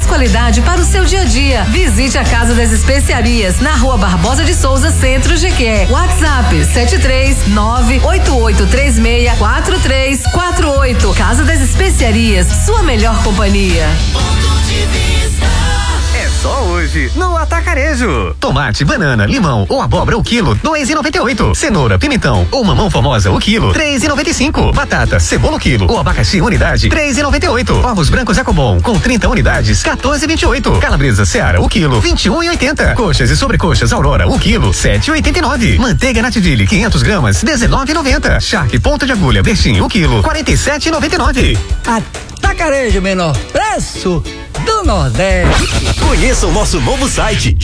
mais qualidade para o seu dia a dia. Visite a Casa das Especiarias, na Rua Barbosa de Souza, Centro, Jequié. WhatsApp 73988364348. Casa das Especiarias, sua melhor companhia. É só hoje no Atacarejo. Tomate, banana, limão ou abóbora o quilo, R$2,98. Cenoura, pimentão ou mamão formosa o quilo, R$3,95. Batata, cebola o quilo ou abacaxi unidade, R$3,98. Ovos brancos Ecobom com 30 unidades, R$14,28. Calabresa Seara o quilo, R$21,80. Coxas e sobrecoxas Aurora o quilo, R$7,89. Manteiga Nativille 500 gramas, R$19,90. Charque ponta de agulha Bertin o quilo, R$47,99. Atacarejo, menor preço do Nordeste. Conheça o nosso novo site